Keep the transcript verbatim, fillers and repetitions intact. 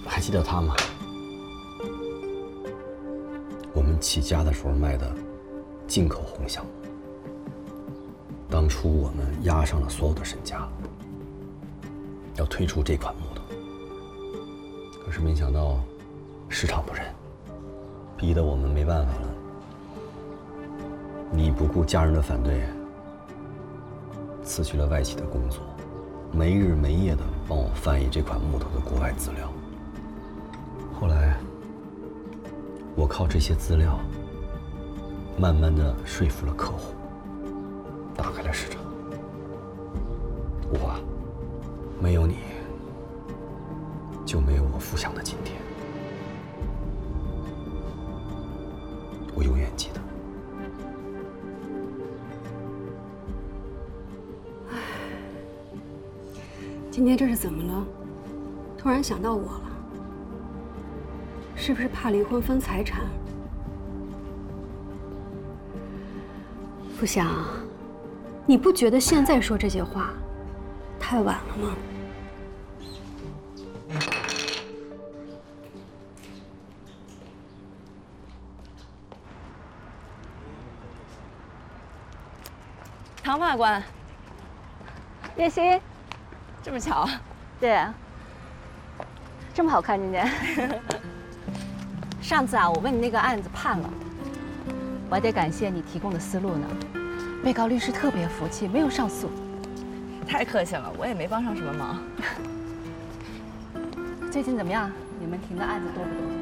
还记得他吗？我们起家的时候卖的进口红橡木，当初我们押上了所有的身家，要推出这款木头。可是没想到市场不认，逼得我们没办法了。你不顾家人的反对，辞去了外企的工作，没日没夜的帮我翻译这款木头的国外资料。后来，我靠这些资料，慢慢的说服了客户，打开了市场。吴华，没有你，就没有我福祥的今天。我永远记得。 唉，今天这是怎么了？突然想到我了。是不是怕离婚分财产？福祥，你不觉得现在说这些话太晚了吗？ 唐法官， 叶欣， 这么巧？ 对啊，这么好看今天。 上次啊，我问你那个案子判了， 我还得感谢你提供的思路呢。被告律师特别服气，没有上诉。 太客气了，我也没帮上什么忙。 最近怎么样？你们庭的案子多不多？